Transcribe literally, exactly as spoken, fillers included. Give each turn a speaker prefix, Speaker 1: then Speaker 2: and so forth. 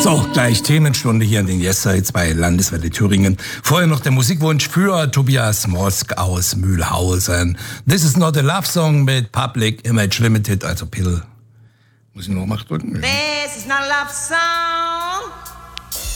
Speaker 1: So, gleich Themenstunde hier in den Yes-Sites bei Landeswelle Thüringen. Vorher noch der Musikwunsch für Tobias Mosk aus Mühlhausen. This is not a love song mit Public Image Limited, also Pill. Muss ich noch mal drücken?
Speaker 2: This is not a love song.